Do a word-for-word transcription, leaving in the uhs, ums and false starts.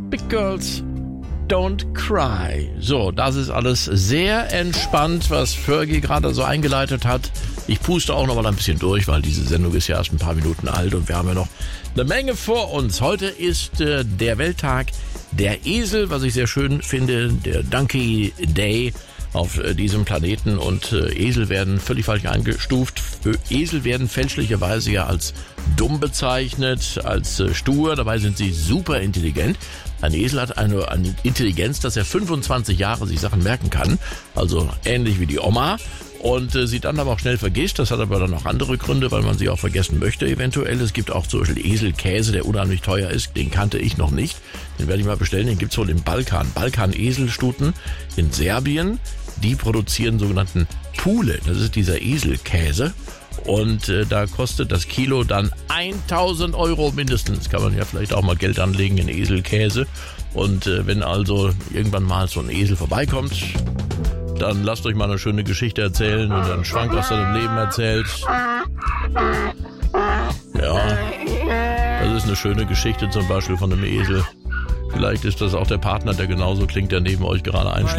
Big Girls Don't Cry. So, das ist alles sehr entspannt, was Fergie gerade so eingeleitet hat. Ich puste auch noch mal ein bisschen durch, weil diese Sendung ist ja erst ein paar Minuten alt und wir haben ja noch eine Menge vor uns. Heute ist äh, der Welttag der Esel, was ich sehr schön finde, der Donkey Day auf äh, diesem Planeten, und äh, Esel werden völlig falsch eingestuft. Esel werden fälschlicherweise ja als dumm bezeichnet, als äh, stur, dabei sind sie super intelligent. Ein Esel hat eine, eine Intelligenz, dass er fünfundzwanzig Jahre sich Sachen merken kann, also ähnlich wie die Oma. Und äh, sie dann aber auch schnell vergisst. Das hat aber dann auch andere Gründe, weil man sie auch vergessen möchte eventuell. Es gibt auch zum Beispiel Eselkäse, der unheimlich teuer ist. Den kannte ich noch nicht. Den werde ich mal bestellen. Den gibt's wohl im Balkan. Balkan-Eselstuten in Serbien. Die produzieren sogenannten Pule. Das ist dieser Eselkäse. Und äh, da kostet das Kilo dann tausend Euro mindestens. Kann man ja vielleicht auch mal Geld anlegen in Eselkäse. Und äh, wenn also irgendwann mal so ein Esel vorbeikommt, dann lasst euch mal eine schöne Geschichte erzählen und dann Schwank aus seinem Leben erzählt. Ja, das ist eine schöne Geschichte zum Beispiel von einem Esel. Vielleicht ist das auch der Partner, der genauso klingt, der neben euch gerade einschläft.